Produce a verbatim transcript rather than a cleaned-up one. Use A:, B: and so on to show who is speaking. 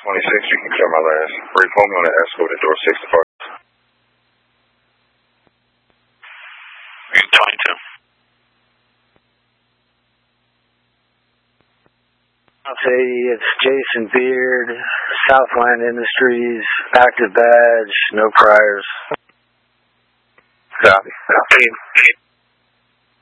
A: twenty-six, you can clear my last. Ray Foreman on the escort at door six to park.
B: twenty-two.
C: eighty, it's Jason Beard, Southland Industries, active badge, no priors.
A: Copy. Copy.